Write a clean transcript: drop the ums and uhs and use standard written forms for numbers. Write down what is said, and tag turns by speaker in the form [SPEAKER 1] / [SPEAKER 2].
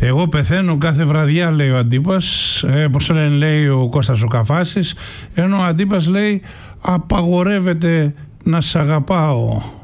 [SPEAKER 1] Εγώ πεθαίνω κάθε βραδιά, λέει ο Αντίπας, πώς το λένε, λέει ο Κώστας ο Καφάσης, ενώ ο Αντίπας λέει απαγορεύεται να σ' αγαπάω.